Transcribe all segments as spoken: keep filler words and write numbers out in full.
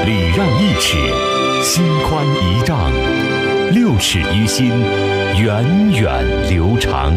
礼让一尺，心宽一丈，六尺于心，源远流长。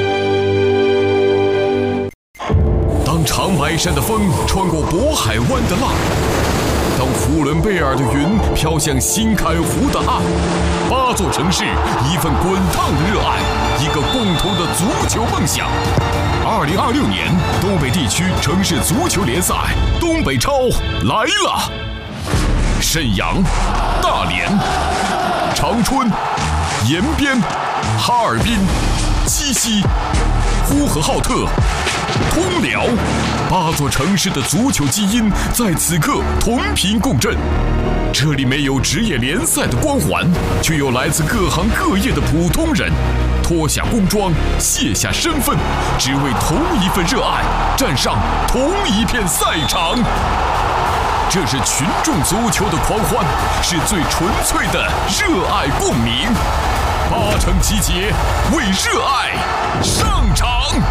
当长白山的风穿过渤海湾的浪，当呼伦贝尔的云飘向新坎湖的岸，八座城市，一份滚烫的热爱，一个共同的足球梦想。二零二六年东北地区城市足球联赛东北超来了！沈阳、大连、长春、延边、哈尔滨、鸡西、呼和浩特、通辽，八座城市的足球基因在此刻同频共振。这里没有职业联赛的光环，却有来自各行各业的普通人，脱下工装，卸下身份，只为同一份热爱，站上同一片赛场。这是群众足球的狂欢，是最纯粹的热爱共鸣。八城集结，为热爱上场。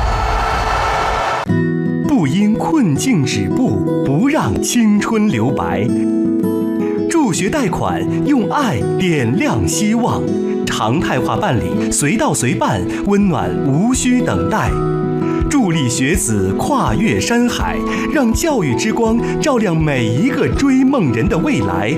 不因困境止步，不让青春留白。助学贷款，用爱点亮希望。常态化办理，随到随办，温暖无需等待。助力学子跨越山海，让教育之光照亮每一个追梦人的未来。